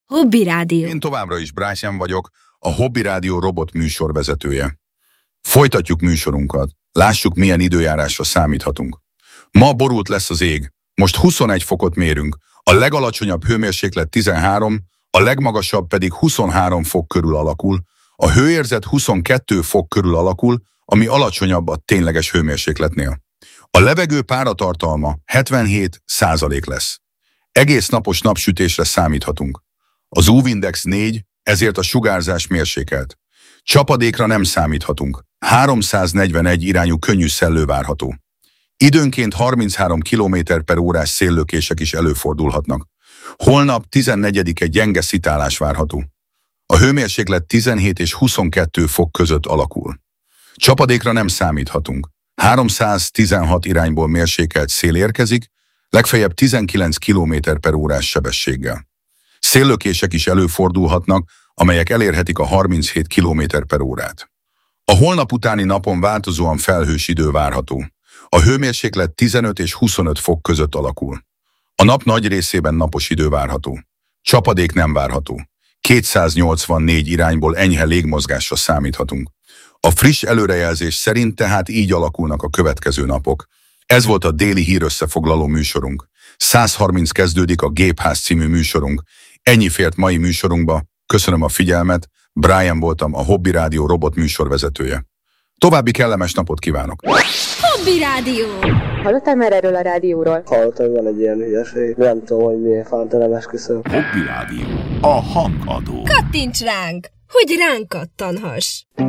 Hobby Rádió. Én továbbra is Brian vagyok, a Hobby Rádió robot műsorvezetője. Folytatjuk műsorunkat. Lássuk, milyen időjárásra számíthatunk. Ma borult lesz az ég. Most 21 fokot mérünk. A legalacsonyabb hőmérséklet 13, a legmagasabb pedig 23 fok körül alakul. A hőérzet 22 fok körül alakul, ami alacsonyabb a tényleges hőmérsékletnél. A levegő páratartalma 77% lesz. Egész napos napsütésre számíthatunk. Az UV-index 4, ezért a sugárzás mérsékelt. Csapadékra nem számíthatunk. 341 irányú könnyű szellő várható. Időnként 33 km/órás széllökések is előfordulhatnak. Holnap 14-e gyenge szitálás várható. A hőmérséklet 17 és 22 fok között alakul. Csapadékra nem számíthatunk. 316 irányból mérsékelt szél érkezik, legfeljebb 19 km/órás sebességgel. Széllökések is előfordulhatnak, amelyek elérhetik a 37 km/órát. A holnap utáni napon változóan felhős idő várható. A hőmérséklet 15 és 25 fok között alakul. A nap nagy részében napos idő várható. Csapadék nem várható. 284 irányból enyhe légmozgásra számíthatunk. A friss előrejelzés szerint tehát így alakulnak a következő napok. Ez volt a déli hírösszefoglaló műsorunk. 130 kezdődik a Gépház című műsorunk. Ennyi fért mai műsorunkba. Köszönöm a figyelmet. Brian voltam, a Hobby Rádió robot műsorvezetője. További kellemes napot kívánok! Hobby Rádió. Hallottál már erről a rádióról? Hallottam, van egy ilyen hülyeség. Nem tudom, hogy miért fánta, nem esküszöm. Hobby Rádió. A hangadó. Kattints ránk, hogy ránk kattanhass.